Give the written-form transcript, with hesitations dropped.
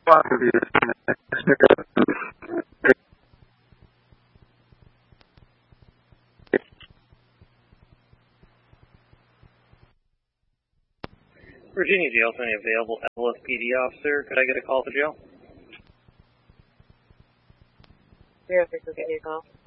Virginia Jail, any available LSPD officer. Could I get a call to jail? 06 will give you a call.